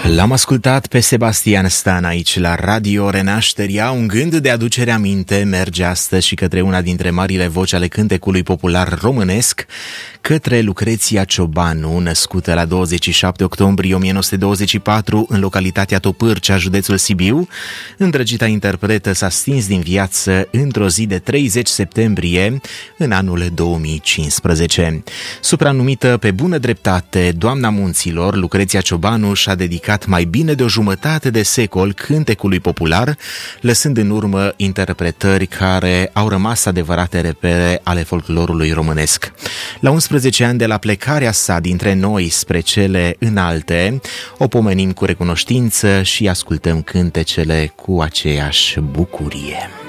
L-am ascultat pe Sebastian Stan aici la Radio Renașterea. Un gând de aducere aminte merge astăzi și către una dintre marile voci ale cântecului popular românesc, către Lucreția Ciobanu, născută la 27 octombrie 1924 în localitatea Topârcea, județul Sibiu. Îndrăgita interpretă s-a stins din viață într-o zi de 30 septembrie în anul 2015. Supranumită pe bună dreptate Doamna Munților, Lucreția Ciobanu și-a dedicat mai bine de o jumătate de secol cântecului popular, lăsând în urmă interpretări care au rămas adevărate repere ale folclorului românesc. La 11 ani de la plecarea sa dintre noi spre cele înalte, o pomenim cu recunoștință și ascultăm cântecele cu aceeași bucurie.